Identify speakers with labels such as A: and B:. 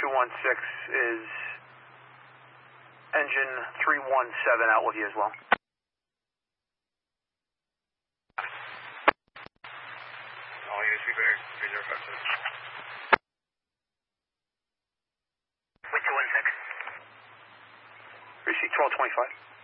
A: 216 is engine 317 out with you as well.
B: All units be clear, 3057.
C: With 216.
A: Receipt 1225.